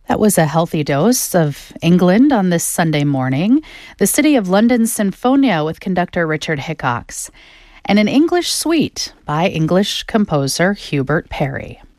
That was a healthy dose of England on this Sunday morning. The City of London Sinfonia with conductor Richard Hickox. And an English suite by English composer Hubert Parry.